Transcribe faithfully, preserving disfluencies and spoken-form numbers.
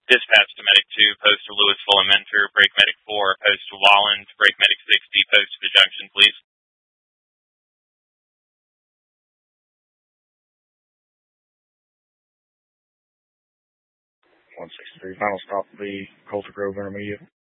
Dispatch to Medic two, post to Louisville and Mentor, break Medic four, post to Wallens, break Medic sixty, post to the junction, please. one sixty-three, final stop will be Coulter Grove Intermediate.